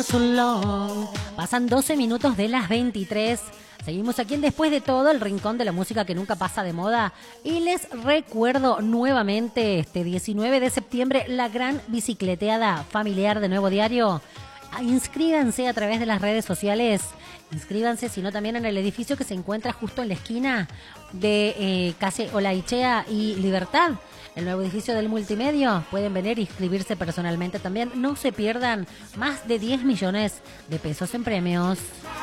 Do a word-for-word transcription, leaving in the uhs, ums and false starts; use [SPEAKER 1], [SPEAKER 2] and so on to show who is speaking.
[SPEAKER 1] So long. Pasan doce minutos de las veintitrés. Seguimos aquí en Después de Todo, el rincón de la música que nunca pasa de moda. Y les recuerdo nuevamente, este diecinueve de septiembre, la gran bicicleteada familiar de Nuevo Diario. Inscríbanse a través de las redes sociales. Inscríbanse, sino también en el edificio que se encuentra justo en la esquina de eh, Case Olaichea y Libertad. El nuevo edificio del multimedio. Pueden venir e inscribirse personalmente también. No se pierdan más de diez millones de pesos en premios.